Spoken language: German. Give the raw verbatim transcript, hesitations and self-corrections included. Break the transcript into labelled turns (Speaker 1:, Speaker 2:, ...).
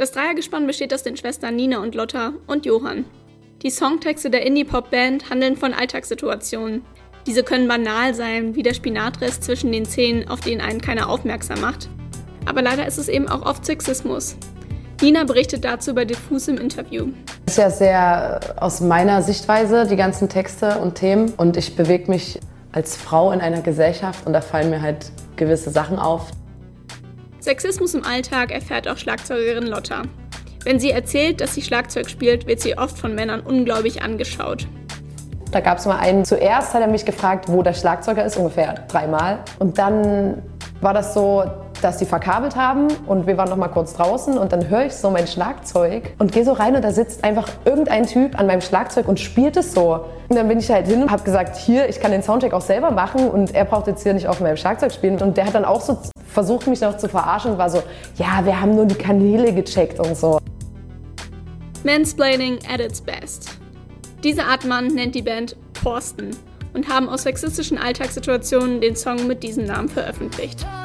Speaker 1: Das Dreiergespann besteht aus den Schwestern Nina und Lotta und Johann. Die Songtexte der Indie-Pop-Band handeln von Alltagssituationen. Diese können banal sein, wie der Spinatrest zwischen den Zähnen, auf den einen keiner aufmerksam macht. Aber leider ist es eben auch oft Sexismus. Nina berichtet dazu bei Diffus im Interview.
Speaker 2: Das ist ja sehr aus meiner Sichtweise, die ganzen Texte und Themen. Und ich bewege mich als Frau in einer Gesellschaft und da fallen mir halt gewisse Sachen auf.
Speaker 1: Sexismus im Alltag erfährt auch Schlagzeugerin Lotta. Wenn sie erzählt, dass sie Schlagzeug spielt, wird sie oft von Männern ungläubig angeschaut.
Speaker 2: Da gab es mal einen, zuerst hat er mich gefragt, wo der Schlagzeuger ist, ungefähr dreimal. Und dann war das so, dass die verkabelt haben und wir waren noch mal kurz draußen und dann höre ich so mein Schlagzeug und gehe so rein und da sitzt einfach irgendein Typ an meinem Schlagzeug und spielt es so. Und dann bin ich halt hin und habe gesagt, hier, ich kann den Soundcheck auch selber machen und er braucht jetzt hier nicht auf meinem Schlagzeug spielen. Und der hat dann auch so versucht, mich noch zu verarschen und war so, ja, wir haben nur die Kanäle gecheckt und so.
Speaker 1: Mansplaining at its best. Diese Art Mann nennt die Band Thorsten und haben aus sexistischen Alltagssituationen den Song mit diesem Namen veröffentlicht.